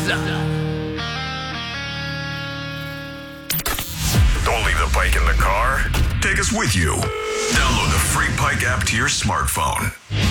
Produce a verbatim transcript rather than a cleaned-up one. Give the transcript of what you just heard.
Don't leave the bike in the car. Take us with you. Download the free Pike app to your smartphone.